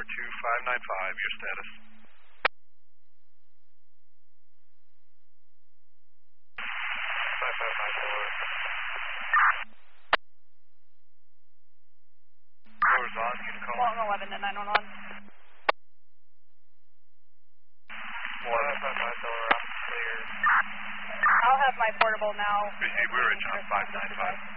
2595, your status. 5594. Doors on, you can call. Long 11 to 911. 5594, I'm clear. I'll have my portable now. Receive, we're at John 595.